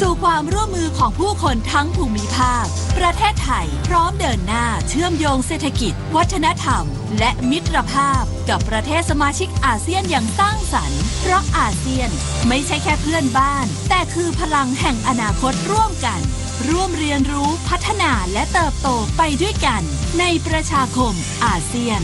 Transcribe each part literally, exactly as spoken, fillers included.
สู่ความร่วมมือของผู้คนทั้งภูมิภาคประเทศไทยพร้อมเดินหน้าเชื่อมโยงเศรษฐกิจวัฒนธรรมและมิตรภาพกับประเทศสมาชิกอาเซียนอย่างสร้างสรรค์เพราะอาเซียนไม่ใช่แค่เพื่อนบ้านแต่คือพลังแห่งอนาคตร่วมกันร่วมเรียนรู้พัฒนาและเติบโตไปด้วยกันในประชาคมอาเซียน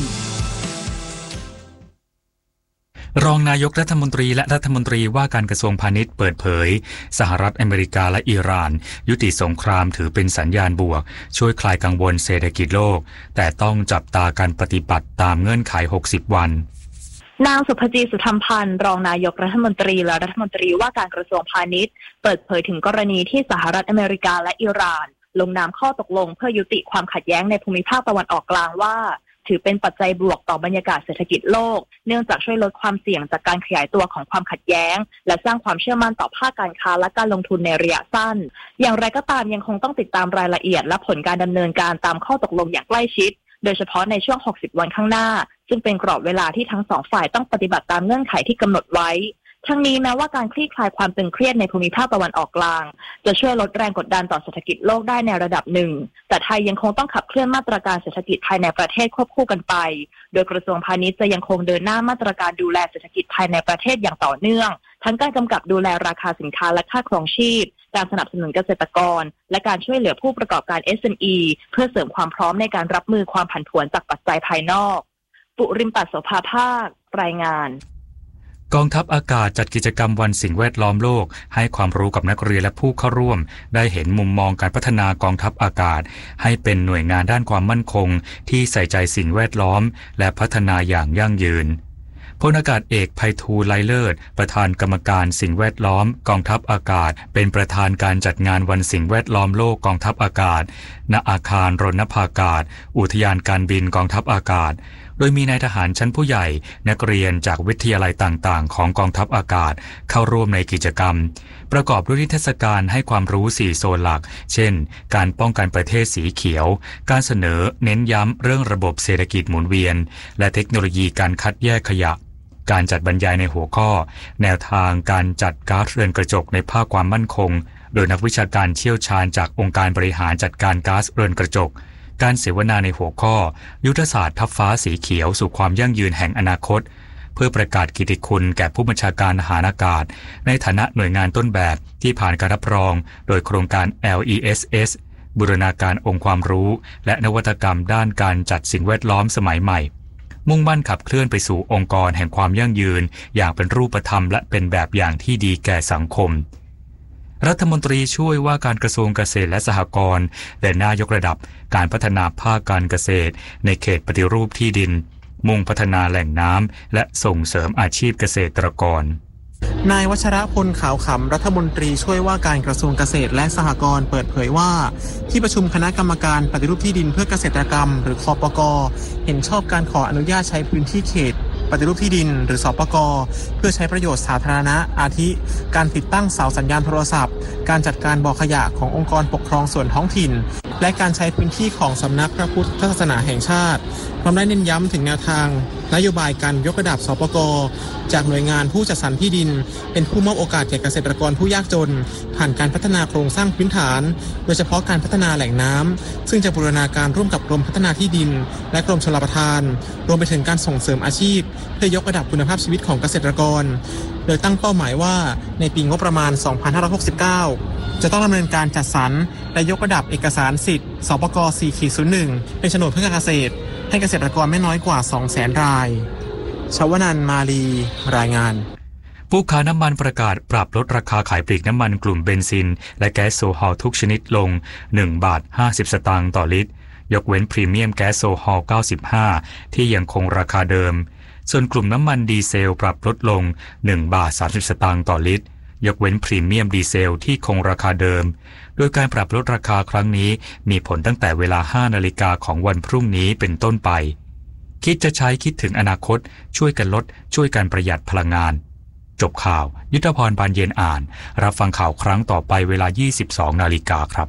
รองนายกรัฐมนตรีและรัฐมนตรีว่าการกระทรวงพาณิชย์เปิดเผยสหรัฐอเมริกาและอิหร่านยุติสงครามถือเป็นสัญญาณบวกช่วยคลายกังวลเศรษฐกิจโลกแต่ต้องจับตาการปฏิบัติตามเงื่อนไขหกสิบวันนางสุภจีสุธรรมพันธ์รองนายกรัฐมนตรีและรัฐมนตรีว่าการกระทรวงพาณิชย์เปิดเผยถึงกรณีที่สหรัฐอเมริกาและอิหร่านลงนามข้อตกลงเพื่อยุติความขัดแย้งในภูมิภาคตะวันออกกลางว่าถือเป็นปัจจัยบวกต่อบรรยากาศเศรษฐกิจโลกเนื่องจากช่วยลดความเสี่ยงจากการขยายตัวของความขัดแย้งและสร้างความเชื่อมั่นต่อภาคการค้าและการลงทุนในระยะสั้นอย่างไรก็ตามยังคงต้องติดตามรายละเอียดและผลการดำเนินการตามข้อตกลงอย่างใกล้ชิดโดยเฉพาะในช่วงหกสิบวันข้างหน้าซึ่งเป็นกรอบเวลาที่ทั้งสองฝ่ายต้องปฏิบัติตามเงื่อนไขที่กำหนดไว้ทั้งนี้แม้ว่าการคลี่คลายความตึงเครียดในภูมิภาคตะวันออกกลางจะช่วยลดแรงกดดันต่อเศรษฐกิจโลกได้ในระดับหนึ่งแต่ไทยยังคงต้องขับเคลื่อนมาตรการเศรษฐกิจภายในประเทศควบคู่กันไปโดยกระทรวงพาณิชย์จะยังคงเดินหน้ามาตรการดูแลเศรษฐกิจภายในประเทศอย่างต่อเนื่องทั้งการกำกับดูแลราคาสินค้าและค่าครองชีพการสนับสนุนเกษตรกรและการช่วยเหลือผู้ประกอบการ เอส เอ็ม อี เพื่อเสริมความพร้อมในการรับมือความผันผวนจากปัจจัยภายนอกปุริมปัสโสภาภาครายงานกองทัพอากาศจัดกิจกรรมวันสิ่งแวดล้อมโลกให้ความรู้กับนักเรียนและผู้เข้าร่วมได้เห็นมุมมองการพัฒนากองทัพอากาศให้เป็นหน่วยงานด้านความมั่นคงที่ใส่ใจสิ่งแวดล้อมและพัฒนาอย่างยั่งยืนพลอากาศเอกไพฑูรย์ไลเลิศประธานกรรมการสิ่งแวดล้อมกองทัพอากาศเป็นประธานการจัดงานวันสิ่งแวดล้อมโลกกองทัพอากาศณอาคารรณภากาศอุทยานการบินกองทัพอากาศโดยมีนายทหารชั้นผู้ใหญ่นักเรียนจากวิทยาลัยต่างๆของกองทัพอากาศเข้าร่วมในกิจกรรมประกอบด้วยนิทรรศการให้ความรู้สี่โซนหลักเช่นการป้องกันประเทศสีเขียวการเสนอเน้นย้ำเรื่องระบบเศรษฐกิจหมุนเวียนและเทคโนโลยีการคัดแยกขยะการจัดบรรยายในหัวข้อแนวทางการจัดก๊าซเรือนกระจกในภาคความมั่นคงโดยนักวิชาการเชี่ยวชาญจากองค์การบริหารจัดการก๊าซเรือนกระจกการเสวนาในหัวข้อยุทธศาสตร์ทัพฟ้าสีเขียวสู่ความยั่งยืนแห่งอนาคตเพื่อประกาศกิตติคุณแก่ผู้บัญชาการทหารอากาศในฐานะหน่วยงานต้นแบบที่ผ่านการรับรองโดยโครงการ แอล อี เอส เอส บูรณาการองค์ความรู้และนวัตกรรมด้านการจัดสิ่งแวดล้อมสมัยใหม่มุ่งมั่นขับเคลื่อนไปสู่องค์กรแห่งความยั่งยืนอย่างเป็นรูปธรรมและเป็นแบบอย่างที่ดีแก่สังคมรัฐมนตรีช่วยว่าการกระทรวงเกษตรและสหกรณ์เดินหน้ายกระดับการพัฒนาภาคการเกษตรในเขตปฏิรูปที่ดินมุ่งพัฒนาแหล่งน้ำและส่งเสริมอาชีพเกษตรกรนายวัชรพลขาวขำรัฐมนตรีช่วยว่าการกระทรวงเกษตรและสหกรณ์เปิดเผยว่าที่ประชุมคณะกรรมการปฏิรูปที่ดินเพื่อเกษตรกรรมหรือคปก.เห็นชอบการขออนุญาตใช้พื้นที่เขตปฏิรูปที่ดินหรือสปก.เพื่อใช้ประโยชน์สาธารณะอาทิการติดตั้งเสาสัญญาณโทรศัพท์การจัดการบ่อขยะขององค์กรปกครองส่วนท้องถิ่นและการใช้พื้นที่ของสำนักพระพุทธศาสนาแห่งชาติพร้อมได้เน้นย้ำถึงแนวทางนโยบายการยกระดับสปก.จากหน่วยงานผู้จัดสรรที่ดินเป็นผู้มอบโอกาสแก่เกษตรกรผู้ยากจนผ่านการพัฒนาโครงสร้างพื้นฐานโดยเฉพาะการพัฒนาแหล่งน้ำซึ่งจะบูรณาการร่วมกับกรมพัฒนาที่ดินและกรมชลประทานรวมไปถึงการส่งเสริมอาชีพเพื่อยกระดับคุณภาพชีวิตของเกษตรกรโดยตั้งเป้าหมายว่าในปีงบประมาณสองพันห้าร้อยหกสิบเก้าจะต้องดำเนินการจัดสรรและยกระดับเอกสารสิทธิ์สปก สี่ ศูนย์ หนึ่ง เป็นโฉนดเพื่อการเกษตรให้เกษตรกรไม่น้อยกว่า สองแสน รายชวนันท์ มาลีรายงานผู้ค้าน้ำมันประกาศปรับลดราคาขายปลีกน้ำมันกลุ่มเบนซินและแก๊สโซฮอลทุกชนิดลงหนึ่งบาทห้าสิบสตางค์ต่อลิตรยกเว้นพรีเมียมแก๊สโซฮอลเก้าสิบห้าที่ยังคงราคาเดิมส่วนกลุ่มน้ำมันดีเซลปรับลดลงหนึ่งบาทสามสิบสตางค์ต่อลิตรยกเว้นพรีเมียมดีเซลที่คงราคาเดิมโดยการปรับลดราคาครั้งนี้มีผลตั้งแต่เวลาห้านาฬิกาของวันพรุ่งนี้เป็นต้นไปคิดจะใช้คิดถึงอนาคตช่วยกันลดช่วยกันประหยัดพลังงานจบข่าวยุทธพรบานเย็นอ่านรับฟังข่าวครั้งต่อไปเวลา ยี่สิบสองนาฬิกาครับ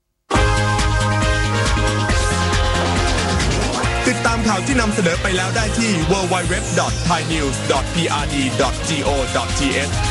ติดตามข่าวที่นำเสนอไปแล้วได้ที่ ดับเบิลยู ดับเบิลยู ดับเบิลยู ดอท ไทยนิวส์ ดอท พี อาร์ ดี ดอท โก ดอท ที เอช